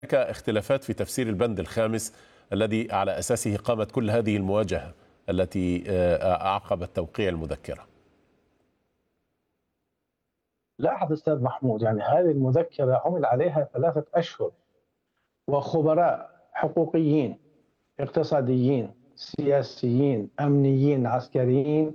اختلافات في تفسير البند الخامس الذي على أساسه قامت كل هذه المواجهة التي أعقبت توقيع المذكرة. لاحظ أستاذ محمود، يعني هذه المذكرة عمل عليها 3 أشهر، وخبراء حقوقيين اقتصاديين سياسيين أمنيين عسكريين،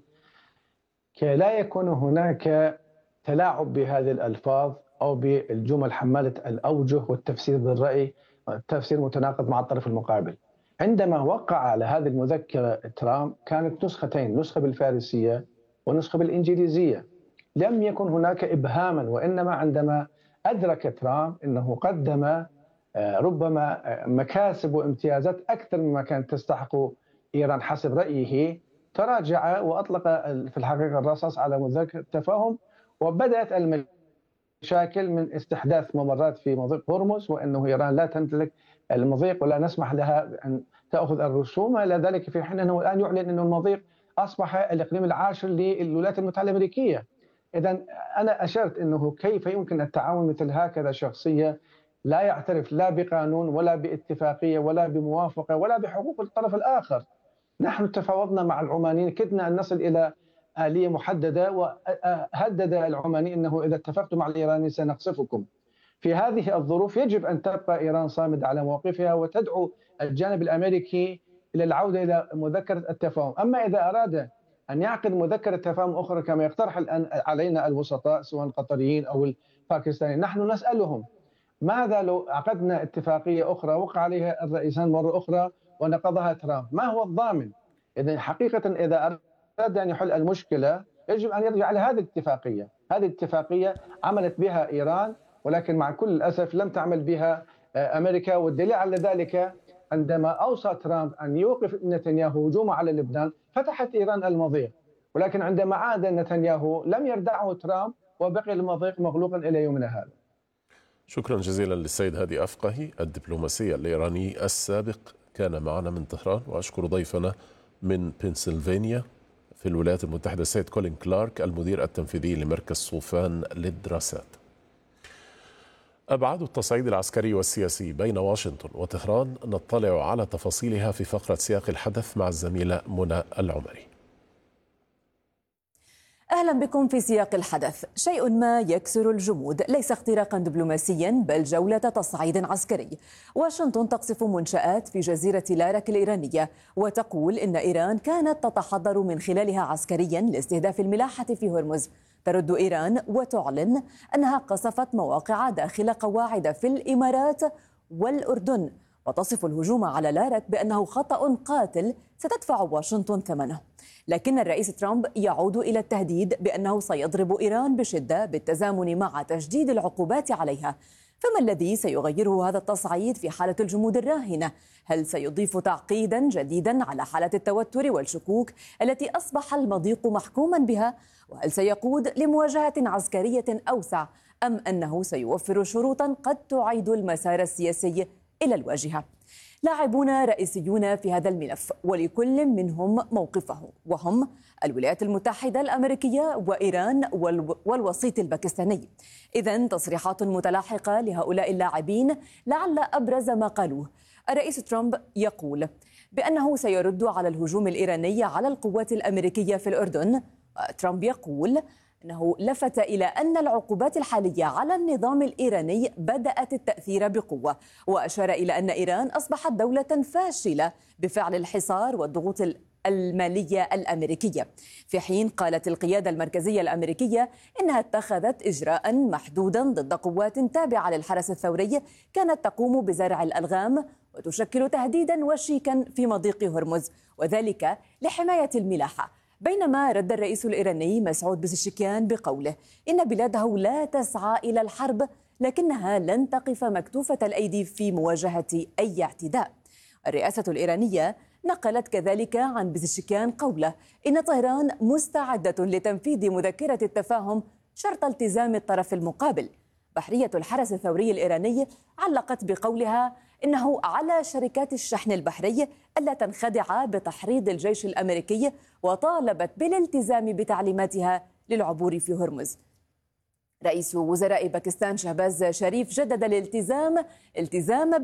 كي لا يكون هناك تلاعب بهذه الألفاظ أو بالجمل حمالة الأوجه والتفسير بالرأي، التفسير متناقض مع الطرف المقابل. عندما وقع على هذه المذكرة ترامب كانت نسختين، نسخة بالفارسية ونسخة بالإنجليزية. لم يكن هناك إبهاما، وإنما عندما أدرك ترامب أنه قدم ربما مكاسب وامتيازات أكثر مما كانت تستحق إيران حسب رأيه، تراجع وأطلق في الحقيقة الرصاص على مذكرة التفاهم. وبدأت المشاكل من استحداث ممرات في مضيق هرمز، وأنه إيران لا تمتلك المضيق ولا نسمح لها أن تأخذ الرسوم إلى ذلك، في حين أنه الآن يعلن أن المضيق أصبح الإقليم العاشر للولايات المتحدة الأمريكية. إذا أنا أشرت أنه كيف يمكن التعاون مثل هكذا شخصية لا يعترف لا بقانون ولا باتفاقية ولا بموافقة ولا بحقوق الطرف الآخر. نحن تفاوضنا مع العمانيين، كدنا أن نصل إلى آلية محددة، وهدد العماني أنه إذا اتفقتم مع الإيرانيين سنقصفكم. في هذه الظروف يجب أن تبقى إيران صامدة على موقفها وتدعو الجانب الأمريكي إلى العودة إلى مذكرة التفاهم. أما إذا أراد أن يعقد مذكرة تفاهم أخرى كما يقترح الآن علينا الوسطاء سواء القطريين أو الباكستانيين، نحن نسألهم ماذا لو عقدنا اتفاقية أخرى وقع عليها الرئيسان مرة أخرى ونقضها ترامب؟ ما هو الضامن؟ إذا حقيقة إذا أراد أن يحل المشكلة يجب أن يرجع على هذه الاتفاقية. هذه الاتفاقية عملت بها إيران، ولكن مع كل الأسف لم تعمل بها أمريكا. والدليل على ذلك عندما أوصى ترامب أن يوقف نتنياهو هجومه على لبنان فتحت إيران المضيق، ولكن عندما عاد نتنياهو لم يردعه ترامب وبقي المضيق مغلوقا إلى يومنا هذا. شكرا جزيلا للسيد هادي أفقهي الدبلوماسي الإيراني السابق، كان معنا من طهران. وأشكر ضيفنا من بنسلفانيا في الولايات المتحدة السيد كولين كلارك المدير التنفيذي لمركز صوفان للدراسات. أبعاد التصعيد العسكري والسياسي بين واشنطن وطهران نطلع على تفاصيلها في فقرة سياق الحدث مع الزميلة منى العمري. أهلا بكم في سياق الحدث. شيء ما يكسر الجمود، ليس اختراقا دبلوماسيا بل جولة تصعيد عسكري. واشنطن تقصف منشآت في جزيرة لارك الإيرانية وتقول إن إيران كانت تتحضر من خلالها عسكريا لاستهداف الملاحة في هرمز. ترد إيران وتعلن أنها قصفت مواقع داخل قواعد في الإمارات والأردن، وتصف الهجوم على لارك بأنه خطأ قاتل ستدفع واشنطن ثمنه. لكن الرئيس ترامب يعود إلى التهديد بأنه سيضرب إيران بشدة بالتزامن مع تجديد العقوبات عليها. فما الذي سيغيره هذا التصعيد في حالة الجمود الراهنة؟ هل سيضيف تعقيدا جديدا على حالة التوتر والشكوك التي أصبح المضيق محكوما بها؟ وهل سيقود لمواجهة عسكرية أوسع، أم أنه سيوفر شروطا قد تعيد المسار السياسي إلى الواجهة؟ لاعبون رئيسيون في هذا الملف، ولكل منهم موقفه، وهم الولايات المتحدة الأمريكية وإيران والوسيط الباكستاني. إذن تصريحات متلاحقة لهؤلاء اللاعبين، لعل أبرز ما قالوه. الرئيس ترامب يقول بأنه سيرد على الهجوم الإيراني على القوات الأمريكية في الأردن. ترامب يقول أنه لفت إلى أن العقوبات الحالية على النظام الإيراني بدأت التأثير بقوة، وأشار إلى أن إيران أصبحت دولة فاشلة بفعل الحصار والضغوط المالية الأمريكية، في حين قالت القيادة المركزية الأمريكية إنها اتخذت إجراء محدودا ضد قوات تابعة للحرس الثوري كانت تقوم بزرع الألغام وتشكل تهديدا وشيكا في مضيق هرمز، وذلك لحماية الملاحة. بينما رد الرئيس الإيراني مسعود بزشكيان بقوله إن بلاده لا تسعى إلى الحرب، لكنها لن تقف مكتوفة الأيدي في مواجهة أي اعتداء. الرئاسة الإيرانية نقلت كذلك عن بزشكيان قوله إن طهران مستعدة لتنفيذ مذكرة التفاهم شرط التزام الطرف المقابل. بحرية الحرس الثوري الإيراني علقت بقولها إنه على شركات الشحن البحري ألا تنخدع بتحريض الجيش الأمريكي، وطالبت بالالتزام بتعليماتها للعبور في هرمز. رئيس وزراء باكستان شهباز شريف جدد الالتزام